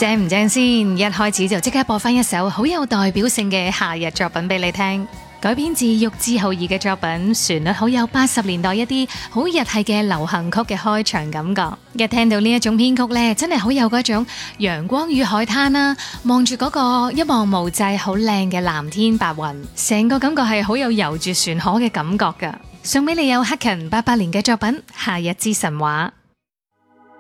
正唔正先？一開始就即刻播翻一首好有代表性嘅夏日作品俾你聽，改編自玉置浩二嘅作品，旋律好有80年代一啲好日系嘅流行曲嘅開場感覺。一聽到呢一種編曲呢，真係好有嗰種陽光與海灘啦，望住嗰個一望無際好靚嘅藍天白雲，成個感覺係好有遊住船河嘅感覺㗎。送俾你有黑勤88年嘅作品《夏日之神話》。